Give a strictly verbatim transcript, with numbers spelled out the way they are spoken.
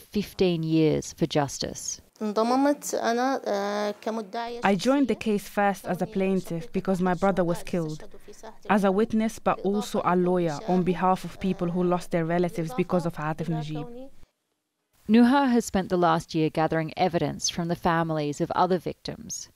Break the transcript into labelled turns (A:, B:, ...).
A: fifteen years for justice.
B: I
C: joined the case first as a plaintiff because my brother was killed, as a witness but also a lawyer on behalf of people who lost their relatives because of Atif Najib.
A: Nuha has spent the last year gathering evidence from the families of other victims.